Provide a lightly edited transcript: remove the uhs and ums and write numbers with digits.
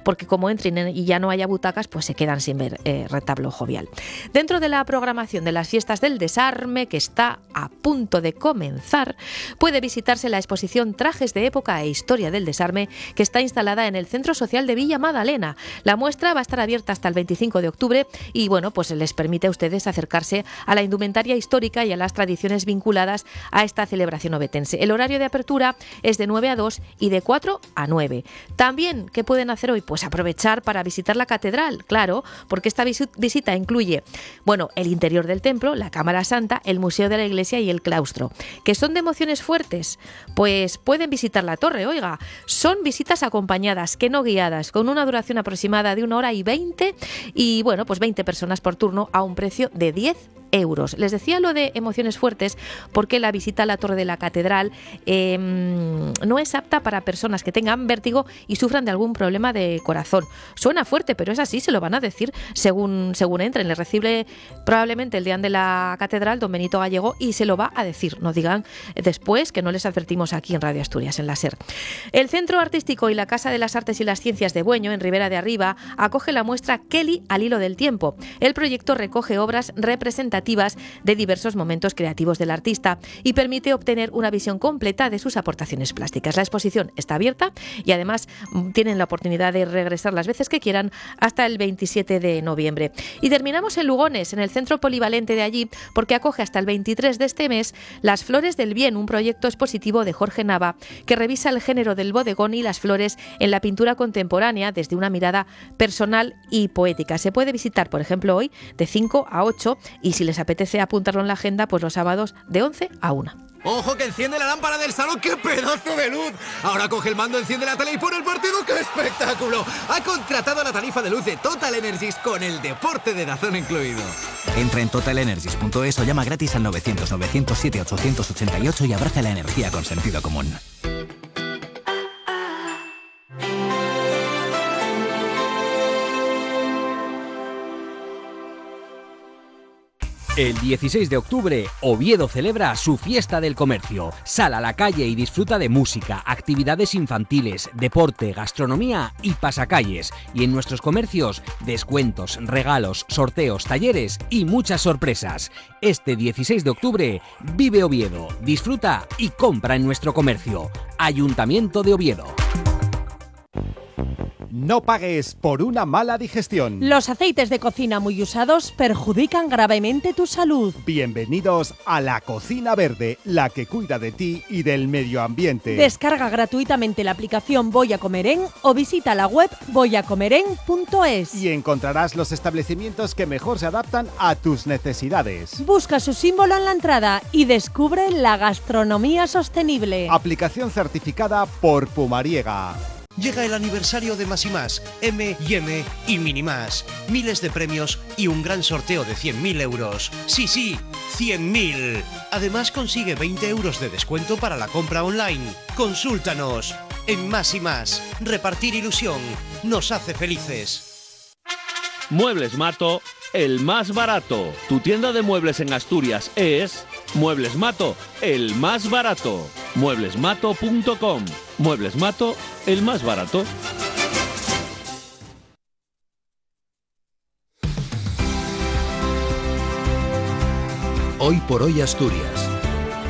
porque como entren y ya no haya butacas, pues se quedan sin ver retablo jovial. Dentro de la programación de las fiestas del desarme, que está a punto de comenzar, puede visitarse la exposición Trajes de época e historia del desarme, que está instalada en el Centro Social de Villa Madalena. La muestra va a estar abierta hasta el 25 de octubre y bueno, pues les permite a ustedes acercarse a la indumentaria histórica y a las tradiciones vinculadas a esta celebración ovetense. El horario de apertura es de 9 a 2 y de 4 a 9. También, ¿qué pueden hacer hoy? Pues aprovechar para visitar la catedral, claro, porque esta visita incluye, bueno, el interior del templo, la Cámara Santa, el Museo de la Iglesia y el claustro. ¿Que son de emociones fuertes? Pues pueden visitar la torre, oiga. Son visitas acompañadas, que no guiadas, con una duración aproximada de 1 hora y 20 y, bueno, pues 20 personas por turno a un precio de 10 euros. Les decía lo de emociones fuertes porque la visita a la Torre de la Catedral no es apta para personas que tengan vértigo y sufran de algún problema de corazón. Suena fuerte, pero es así, se lo van a decir según entren. Les recibe probablemente el deán de la Catedral, don Benito Gallego, y se lo va a decir. No digan después que no les advertimos aquí en Radio Asturias, en la SER. El Centro Artístico y la Casa de las Artes y las Ciencias de Bueño, en Ribera de Arriba, acoge la muestra Kelly al hilo del tiempo. El proyecto recoge obras representativas de diversos momentos creativos del artista y permite obtener una visión completa de sus aportaciones plásticas. La exposición está abierta y además tienen la oportunidad de regresar las veces que quieran hasta el 27 de noviembre. Y terminamos en Lugones, en el centro polivalente de allí, porque acoge hasta el 23 de este mes Las Flores del Bien, un proyecto expositivo de Jorge Nava que revisa el género del bodegón y las flores en la pintura contemporánea desde una mirada personal y poética. Se puede visitar, por ejemplo, hoy de 5 a 8 y si les apetece apuntarlo en la agenda, pues los sábados de 11 a 1. ¡Ojo que enciende la lámpara del salón! ¡Qué pedazo de luz! Ahora coge el mando, enciende la tele y pone el partido. ¡Qué espectáculo! Ha contratado la tarifa de luz de Total Energies con el deporte de Dazón incluido. Entra en totalenergies.es o llama gratis al 900-907-888 y abraza la energía con sentido común. El 16 de octubre, Oviedo celebra su fiesta del comercio. Sal a la calle y disfruta de música, actividades infantiles, deporte, gastronomía y pasacalles. Y en nuestros comercios, descuentos, regalos, sorteos, talleres y muchas sorpresas. Este 16 de octubre, vive Oviedo, disfruta y compra en nuestro comercio. Ayuntamiento de Oviedo. No pagues por una mala digestión. Los aceites de cocina muy usados perjudican gravemente tu salud. Bienvenidos a La Cocina Verde, la que cuida de ti y del medio ambiente. Descarga gratuitamente la aplicación Voy a Comer En o visita la web voyacomeren.es. Y encontrarás los establecimientos que mejor se adaptan a tus necesidades. Busca su símbolo en la entrada y descubre la gastronomía sostenible. Aplicación certificada por Pumariega. Llega el aniversario de Más y Más, M&M y Mini Más. Miles de premios y un gran sorteo de 100.000 euros. Sí, 100.000. Además consigue 20 euros de descuento para la compra online. Consúltanos. En Más y Más, repartir ilusión nos hace felices. Muebles Mato, el más barato. Tu tienda de muebles en Asturias es Muebles Mato, el más barato. Mueblesmato.com. Muebles Mato, el más barato. Hoy por hoy Asturias.